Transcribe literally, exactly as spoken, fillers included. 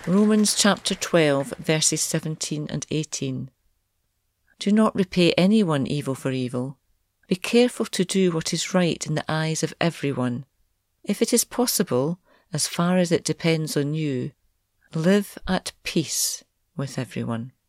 Romans chapter twelve, verses seventeen and eighteen. Do not repay anyone evil for evil. Be careful to do what is right in the eyes of everyone. If it is possible, as far as it depends on you, live at peace with everyone.